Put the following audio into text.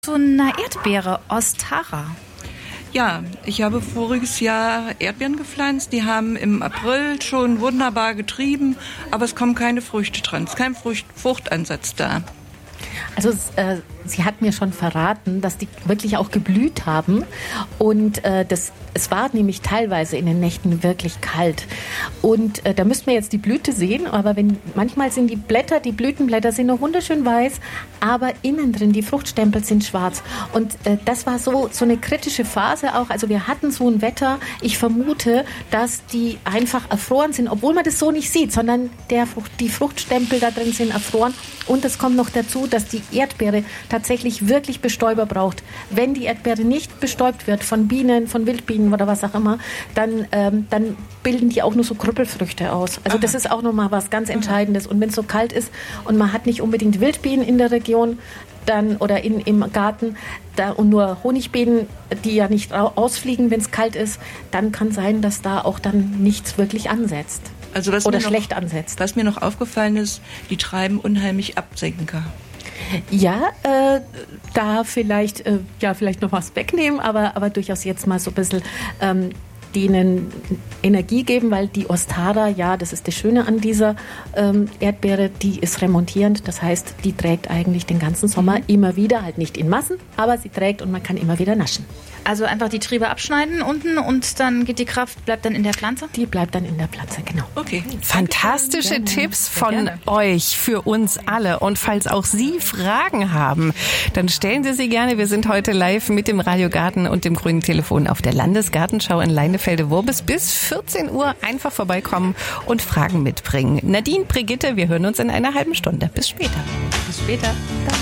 So eine Erdbeere, Ostara. Ja, ich habe voriges Jahr Erdbeeren gepflanzt. Die haben im April schon wunderbar getrieben, aber es kommen keine Früchte dran. Es ist kein Fruchtansatz da. Also sie hat mir schon verraten, dass die wirklich auch geblüht haben und es war nämlich teilweise in den Nächten wirklich kalt und da müssten wir jetzt die Blüte sehen, aber manchmal sind die Blütenblätter sind noch wunderschön weiß, aber innen drin die Fruchtstempel sind schwarz und das war so eine kritische Phase auch, also wir hatten so ein Wetter, ich vermute, dass die einfach erfroren sind, obwohl man das so nicht sieht, sondern die Fruchtstempel da drin sind erfroren und es kommt noch dazu, dass die Erdbeere tatsächlich wirklich Bestäuber braucht. Wenn die Erdbeere nicht bestäubt wird von Bienen, von Wildbienen oder was auch immer, dann bilden die auch nur so Krüppelfrüchte aus. Also das ist auch nochmal was ganz Entscheidendes. Und wenn es so kalt ist und man hat nicht unbedingt Wildbienen in der Region dann oder im Garten und nur Honigbienen, die ja nicht ausfliegen, wenn es kalt ist, dann kann sein, dass da auch dann nichts wirklich ansetzt. Also schlecht ansetzt. Was mir noch aufgefallen ist, die treiben unheimlich Absenker. Ja, da vielleicht noch was wegnehmen, aber durchaus jetzt mal so ein bisschen denen Energie geben, weil die Ostara, ja, das ist das Schöne an dieser Erdbeere, die ist remontierend, das heißt, die trägt eigentlich den ganzen Sommer immer wieder, halt nicht in Massen, aber sie trägt und man kann immer wieder naschen. Also einfach die Triebe abschneiden unten und dann geht die Kraft, bleibt dann in der Pflanze? Die bleibt dann in der Pflanze, genau. Okay. Fantastische Tipps von euch für uns alle. Und falls auch Sie Fragen haben, dann stellen Sie sie gerne. Wir sind heute live mit dem Radiogarten und dem grünen Telefon auf der Landesgartenschau in Leinefelde-Worbis. Bis 14 Uhr einfach vorbeikommen und Fragen mitbringen. Nadine, Brigitte, wir hören uns in einer halben Stunde. Bis später. Bis später. Danke.